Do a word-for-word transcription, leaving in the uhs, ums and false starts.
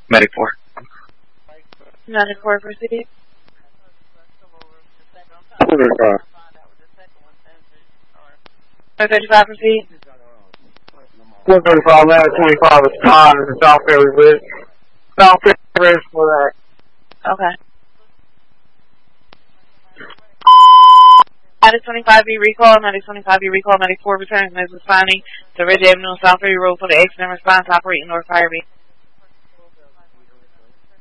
Medic four. Medic four, proceed. four thirty-five. four thirty-five, proceed. four thirty-five, ladder twenty-five is tied in the South Ferry Bridge. South Ferry Bridge for that. Okay. Medic twenty-five, be recalled. Medic twenty-five, be recalled. Medic four, returns. Miz Responding to Ridge Avenue, South Ferry Road for the accident response operating North Fire Beat.